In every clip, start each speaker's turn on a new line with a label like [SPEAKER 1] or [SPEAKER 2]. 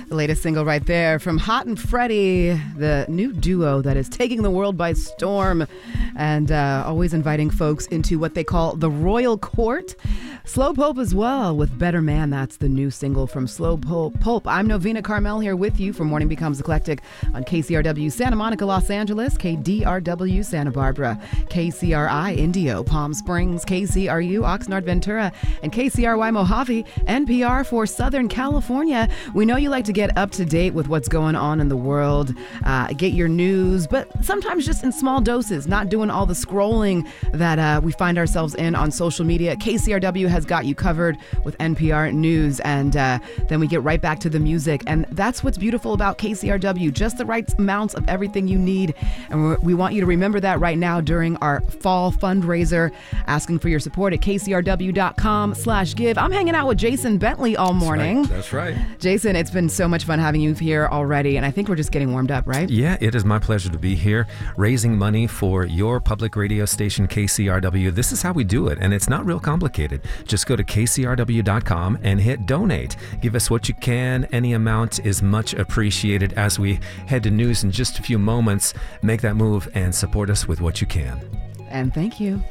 [SPEAKER 1] The latest single right there from Hot and Freddie, the new duo that is taking the world by storm and always inviting folks into what they call the royal court. Slow Pulp as well with Better Man. That's the new single from Slow Pulp. I'm Novena Carmel here with you for Morning Becomes Eclectic on KCRW Santa Monica, Los Angeles, KDRW Santa Barbara, KCRI Indio, Palm Springs, KCRU Oxnard Ventura, and KCRY Mojave, NPR for Southern California. We know you like to get up to date with what's going on in the world, get your news, but sometimes just in small doses, not doing all the scrolling that we find ourselves in on social media. KCRW has got you covered with NPR News, and then we get right back to the music. And that's what's beautiful about KCRW, just the right amounts of everything you need. And we want you to remember that right now during our fall fundraiser, asking for your support at kcrw.com/give. I'm hanging out with Jason Bentley all morning.
[SPEAKER 2] That's right.
[SPEAKER 1] Jason, it's been so much fun having you here already, and I think we're just getting warmed up, right?
[SPEAKER 2] Yeah, it is my pleasure to be here, raising money for your public radio station, KCRW. This is how we do it, and it's not real complicated. Just go to kcrw.com and hit donate. Give us what you can. Any amount is much appreciated. As we head to news in just a few moments, make that move and support us with what you can.
[SPEAKER 1] And thank you.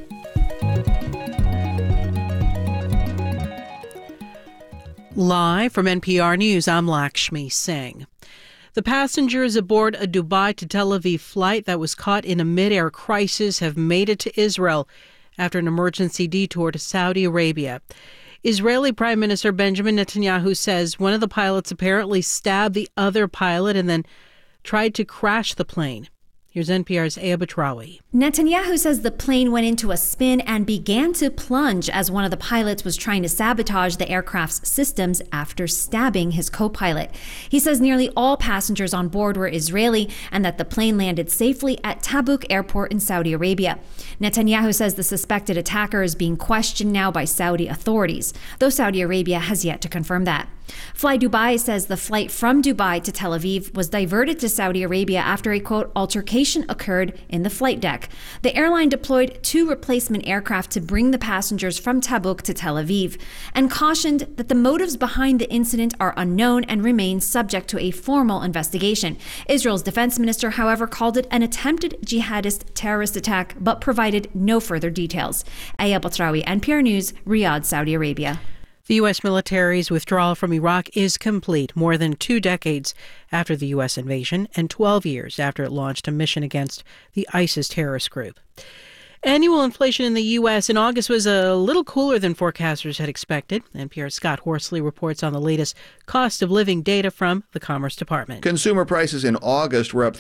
[SPEAKER 3] Live from NPR News, I'm Lakshmi Singh. The passengers aboard a Dubai to Tel Aviv flight that was caught in a mid-air crisis have made it to Israel after an emergency detour to Saudi Arabia. Israeli Prime Minister Benjamin Netanyahu says one of the pilots apparently stabbed the other pilot and then tried to crash the plane. Here's NPR's Aya Batrawi.
[SPEAKER 4] Netanyahu says the plane went into a spin and began to plunge as one of the pilots was trying to sabotage the aircraft's systems after stabbing his co-pilot. He says nearly all passengers on board were Israeli and that the plane landed safely at Tabuk Airport in Saudi Arabia. Netanyahu says the suspected attacker is being questioned now by Saudi authorities, though Saudi Arabia has yet to confirm that. Fly Dubai says the flight from Dubai to Tel Aviv was diverted to Saudi Arabia after a, quote, altercation occurred in the flight deck. The airline deployed 2 replacement aircraft to bring the passengers from Tabuk to Tel Aviv and cautioned that the motives behind the incident are unknown and remain subject to a formal investigation. Israel's defense minister, however, called it an attempted jihadist terrorist attack but provided no further details. Aya Batrawi, NPR News, Riyadh, Saudi Arabia.
[SPEAKER 3] The U.S. military's withdrawal from Iraq is complete more than 2 decades after the U.S. invasion and 12 years after it launched a mission against the ISIS terrorist group. Annual inflation in the U.S. in August was a little cooler than forecasters had expected. NPR's Scott Horsley reports on the latest cost of living data from the Commerce Department.
[SPEAKER 5] Consumer prices in August were up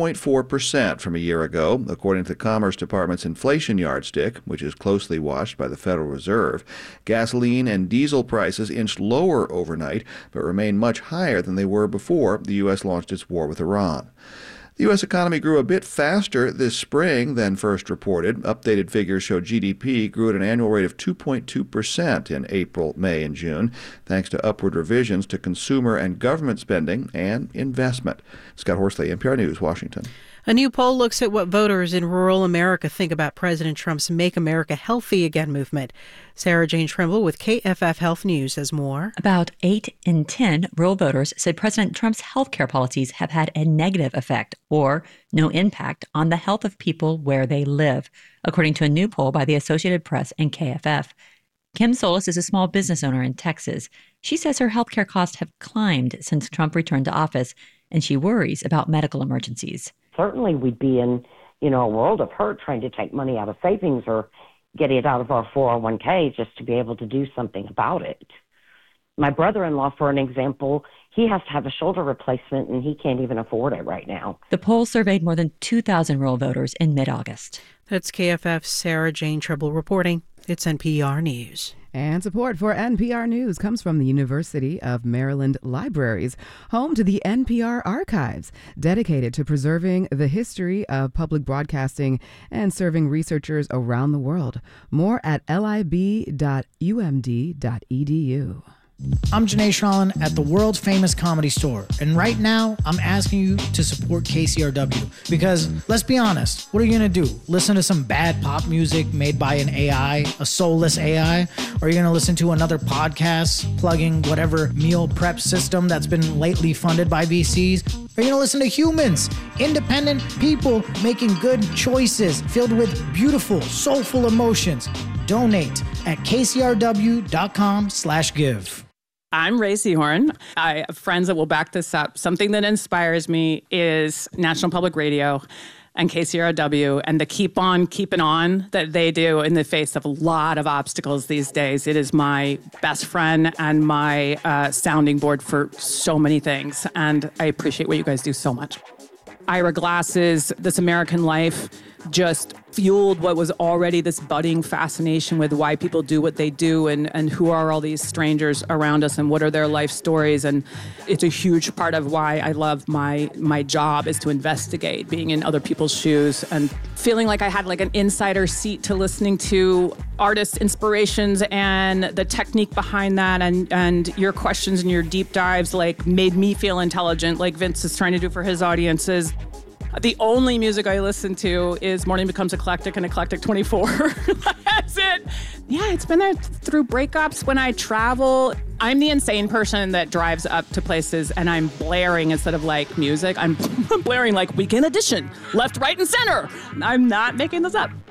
[SPEAKER 5] 3.4% from a year ago, according to the Commerce Department's inflation yardstick, which is closely watched by the Federal Reserve. Gasoline and diesel prices inched lower overnight, but remain much higher than they were before the U.S. launched its war with Iran. The U.S. economy grew a bit faster this spring than first reported. Updated figures show GDP grew at an annual rate of 2.2% in April, May, and June, thanks to upward revisions to consumer and government spending and investment. Scott Horsley, NPR News, Washington.
[SPEAKER 3] A new poll looks at what voters in rural America think about President Trump's Make America Healthy Again movement. Sarah Jane Trimble with KFF Health News has more.
[SPEAKER 6] About 8 in 10 rural voters said President Trump's health care policies have had a negative effect or no impact on the health of people where they live, according to a new poll by the Associated Press and KFF. Kim Solis is a small business owner in Texas. She says her health care costs have climbed since Trump returned to office, and she worries about medical emergencies.
[SPEAKER 7] Certainly we'd be in, a world of hurt trying to take money out of savings or get it out of our 401k just to be able to do something about it. My brother-in-law, for an example, he has to have a shoulder replacement and he can't even afford it right now.
[SPEAKER 6] The poll surveyed more than 2,000 rural voters in mid-August.
[SPEAKER 3] That's KFF's Sarah Jane Trimble reporting. It's NPR News.
[SPEAKER 1] And support for NPR News comes from the University of Maryland Libraries, home to the NPR Archives, dedicated to preserving the history of public broadcasting and serving researchers around the world. More at lib.umd.edu.
[SPEAKER 8] I'm Janae Shrallin at the world's famous Comedy Store, and right now I'm asking you to support KCRW because, let's be honest, what are you going to do? Listen to some bad pop music made by an AI, a soulless AI? Or are you going to listen to another podcast plugging whatever meal prep system that's been lately funded by VCs? Are you going to listen to humans, independent people making good choices filled with beautiful, soulful emotions? Donate at kcrw.com/give.
[SPEAKER 9] I'm Ray Seahorn. I have friends that will back this up. Something that inspires me is National Public Radio and KCRW and the keep on keeping on that they do in the face of a lot of obstacles these days. It is my best friend and my sounding board for so many things. And I appreciate what you guys do so much. Ira Glass's This American Life just fueled what was already this budding fascination with why people do what they do and who are all these strangers around us and what are their life stories. And it's a huge part of why I love my job is to investigate, being in other people's shoes and feeling like I had like an insider seat to listening to artists' inspirations and the technique behind that and your questions and your deep dives like made me feel intelligent like Vince is trying to do for his audiences. The only music I listen to is Morning Becomes Eclectic and Eclectic 24. That's it. Yeah, it's been there through breakups when I travel. I'm the insane person that drives up to places and I'm blaring instead of like music. I'm blaring like Weekend Edition, left, right, and center. I'm not making this up.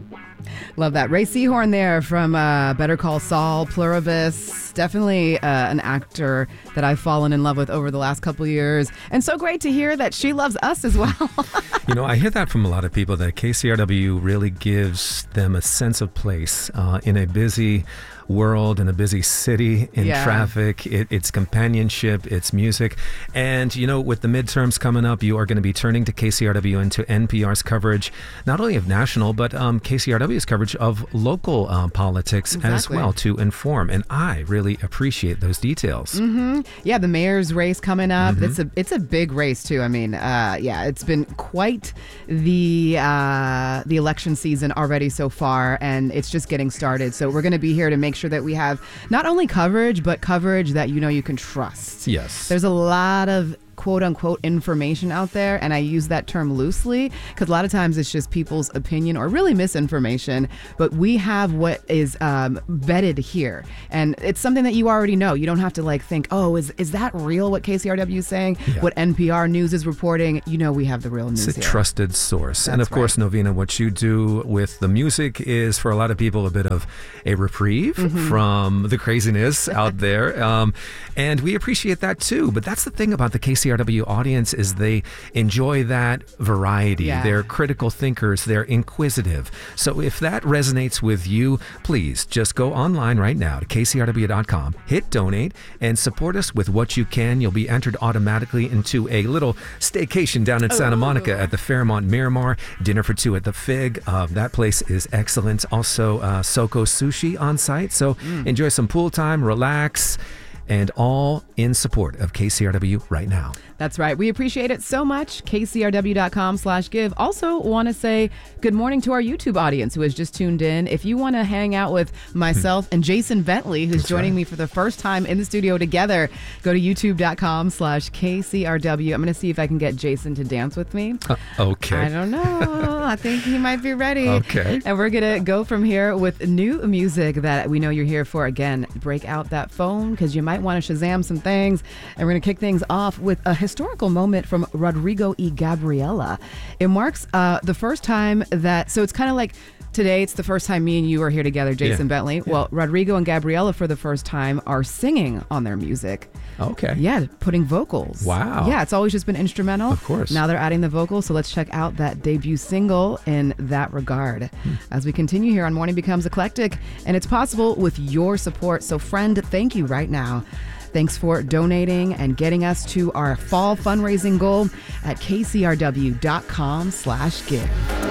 [SPEAKER 1] Love that. Ray Seahorn there from Better Call Saul, Pluribus. Definitely an actor that I've fallen in love with over the last couple of years. And so great to hear that she loves us as well.
[SPEAKER 2] You know, I hear that from a lot of people, that KCRW really gives them a sense of place in a busy world, in a busy city, in traffic. It's companionship, it's music. And, you know, with the midterms coming up, you are going to be turning to KCRW and to NPR's coverage, not only of national, but KCRW's coverage of local politics as well to inform. And I really appreciate those details.
[SPEAKER 1] Mm-hmm. Yeah, the mayor's race coming up. Mm-hmm. It's a big race, too. I mean, it's been quite the election season already so far, and it's just getting started. So we're going to be here to make sure that we have not only coverage, but coverage that you can trust.
[SPEAKER 2] Yes.
[SPEAKER 1] There's a lot of quote unquote information out there, and I use that term loosely because a lot of times it's just people's opinion or really misinformation, but we have what is vetted here, and it's something that you already know. You don't have to like think, oh, is that real what KCRW is saying? Yeah. What NPR News is reporting? We have the real news.
[SPEAKER 2] It's a
[SPEAKER 1] here.
[SPEAKER 2] Trusted source. And of course, Novena, what you do with the music is for a lot of people a bit of a reprieve from the craziness out there, and we appreciate that too. But that's the thing about the KCRW audience, is they enjoy that variety. Yeah. They're critical thinkers. They're inquisitive. So if that resonates with you, please just go online right now to kcrw.com, hit donate, and support us with what you can. You'll be entered automatically into a little staycation down in Santa Monica at the Fairmont Miramar. Dinner for two at the Fig. That place is excellent. Also, Soko Sushi on site. So enjoy some pool time, relax, and all in support of KCRW right now.
[SPEAKER 1] That's right. We appreciate it so much. KCRW.com/give. Also want to say good morning to our YouTube audience who has just tuned in. If you want to hang out with myself and Jason Bentley, who's joining me for the first time in the studio together, go to youtube.com/KCRW. I'm going to see if I can get Jason to dance with me.
[SPEAKER 2] Okay.
[SPEAKER 1] I don't know. I think he might be ready.
[SPEAKER 2] Okay.
[SPEAKER 1] And we're going to go from here with new music that we know you're here for. Again, break out that phone because you might want to Shazam some things. And we're going to kick things off with a historical moment from Rodrigo y Gabriela. It marks the first time that, so it's kind of like today, it's the first time me and you are here together, Jason Bentley. Yeah. Well, Rodrigo and Gabriela for the first time are singing on their music.
[SPEAKER 2] Okay.
[SPEAKER 1] Yeah, putting vocals.
[SPEAKER 2] Wow.
[SPEAKER 1] Yeah, it's always just been instrumental.
[SPEAKER 2] Of course.
[SPEAKER 1] Now they're adding the vocals, so let's check out that debut single in that regard. As we continue here on Morning Becomes Eclectic, and it's possible with your support. So friend, thank you right now. Thanks for donating and getting us to our fall fundraising goal at kcrw.com/give.